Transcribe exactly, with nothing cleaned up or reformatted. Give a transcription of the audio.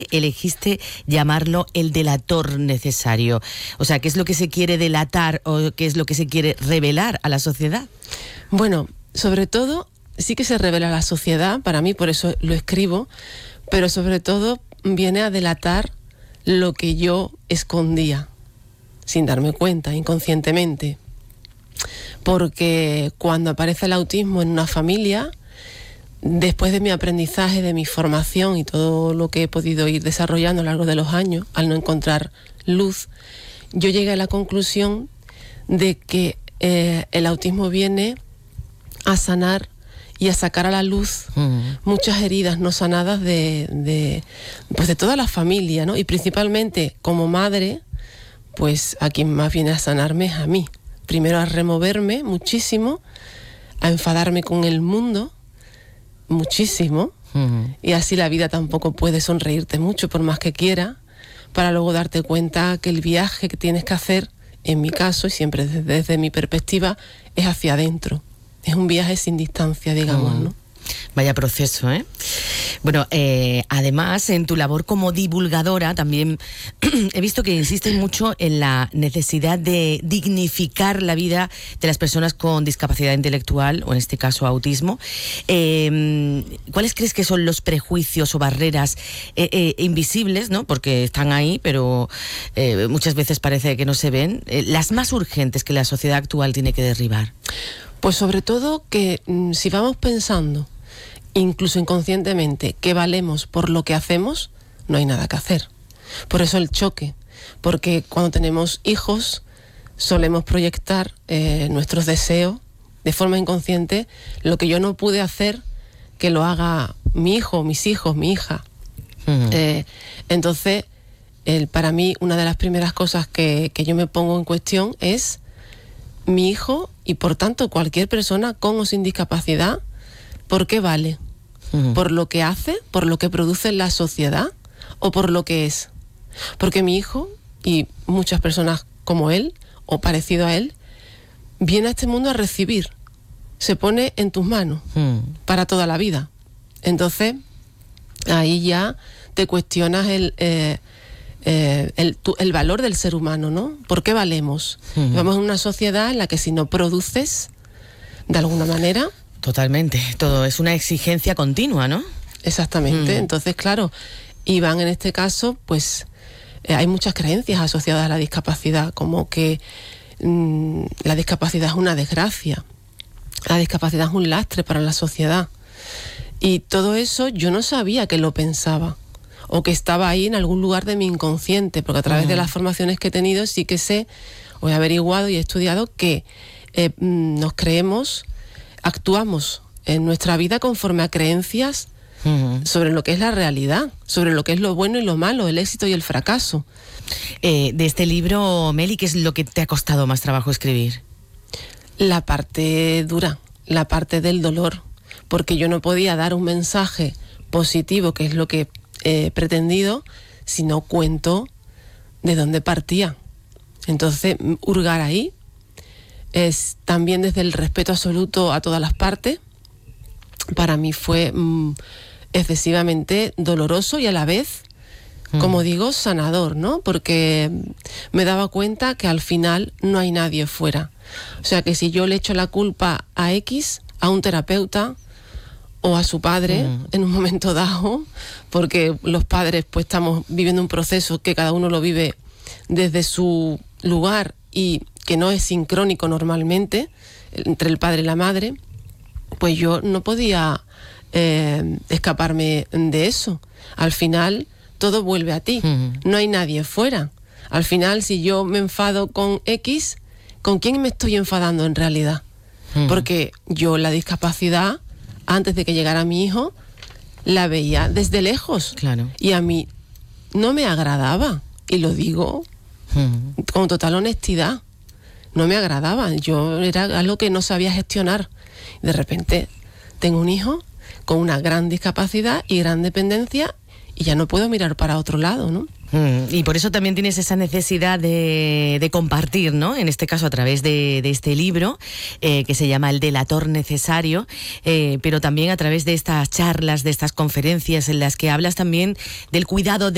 elegiste llamarlo el delator necesario. O sea, ¿qué es lo que se quiere delatar o qué es lo que se quiere revelar a la sociedad? Bueno, sobre todo, sí que se revela a la sociedad, para mí, por eso lo escribo, pero sobre todo viene a delatar lo que yo escondía, sin darme cuenta, inconscientemente. Porque cuando aparece el autismo en una familia, después de mi aprendizaje, de mi formación y todo lo que he podido ir desarrollando a lo largo de los años, al no encontrar luz, yo llegué a la conclusión de que eh, el autismo viene a sanar y a sacar a la luz uh-huh. muchas heridas no sanadas de, de, pues de toda la familia, ¿no? Y principalmente como madre, pues a quien más viene a sanarme es a mí. Primero a removerme muchísimo, a enfadarme con el mundo muchísimo, uh-huh. y así la vida tampoco puede sonreírte mucho por más que quiera, para luego darte cuenta que el viaje que tienes que hacer, en mi caso, y siempre desde, desde mi perspectiva, es hacia adentro. Es un viaje sin distancia, digamos, uh-huh. ¿no? Vaya proceso, ¿eh? Bueno, eh, además, en tu labor como divulgadora también he visto que insistes mucho en la necesidad de dignificar la vida de las personas con discapacidad intelectual, o en este caso autismo. Eh, ¿Cuáles crees que son los prejuicios o barreras eh, eh, invisibles, ¿no? Porque están ahí, pero eh, muchas veces parece que no se ven, eh, las más urgentes que la sociedad actual tiene que derribar? Pues sobre todo que mm, si vamos pensando, incluso inconscientemente, que valemos por lo que hacemos, no hay nada que hacer. Por eso el choque, porque cuando tenemos hijos solemos proyectar eh, nuestros deseos de forma inconsciente, lo que yo no pude hacer, que lo haga mi hijo, mis hijos, mi hija. Uh-huh. Eh, entonces, el, para mí, una de las primeras cosas que, que yo me pongo en cuestión es mi hijo y por tanto cualquier persona con o sin discapacidad, ¿por qué vale? Uh-huh. ¿Por lo que hace? ¿Por lo que produce en la sociedad? ¿O por lo que es? Porque mi hijo y muchas personas como él o parecido a él viene a este mundo a recibir, se pone en tus manos uh-huh. para toda la vida. Entonces ahí ya te cuestionas el eh, Eh, el, tu, el valor del ser humano, ¿no? ¿Por qué valemos? Uh-huh. Vivimos en una sociedad en la que si no produces, de alguna manera... Totalmente, todo es una exigencia continua, ¿no? Exactamente, uh-huh. Entonces, claro, Iván en este caso, pues eh, hay muchas creencias asociadas a la discapacidad, como que mmm, la discapacidad es una desgracia, la discapacidad es un lastre para la sociedad. Y todo eso yo no sabía que lo pensaba, o que estaba ahí en algún lugar de mi inconsciente, porque a través uh-huh. de las formaciones que he tenido sí que sé, o he averiguado y he estudiado que eh, nos creemos, actuamos en nuestra vida conforme a creencias uh-huh. sobre lo que es la realidad, sobre lo que es lo bueno y lo malo, el éxito y el fracaso. Eh, de este libro, Meli, ¿qué es lo que te ha costado más trabajo escribir? La parte dura, la parte del dolor, porque yo no podía dar un mensaje positivo, que es lo que Eh, pretendido, si no cuento de dónde partía. Entonces, hurgar ahí es también desde el respeto absoluto a todas las partes. Para mí fue mm, excesivamente doloroso y a la vez, mm. como digo, sanador, ¿no? Porque me daba cuenta que al final no hay nadie fuera. O sea, que si yo le echo la culpa a X, a un terapeuta, o a su padre mm. en un momento dado, porque los padres pues estamos viviendo un proceso que cada uno lo vive desde su lugar y que no es sincrónico normalmente entre el padre y la madre, pues yo no podía eh, escaparme de eso. Al final todo vuelve a ti, mm. no hay nadie fuera. Al final, si yo me enfado con X, ¿con quién me estoy enfadando en realidad? Mm. Porque yo la discapacidad, antes de que llegara mi hijo, la veía desde lejos. Claro. Y a mí no me agradaba. Y lo digo uh-huh. con total honestidad. No me agradaba. Yo era algo que no sabía gestionar. De repente tengo un hijo con una gran discapacidad y gran dependencia y ya no puedo mirar para otro lado, ¿no? Mm, y por eso también tienes esa necesidad de, de compartir, ¿no? En este caso a través de, de este libro eh, que se llama El delator necesario, eh, pero también a través de estas charlas, de estas conferencias en las que hablas también del cuidado de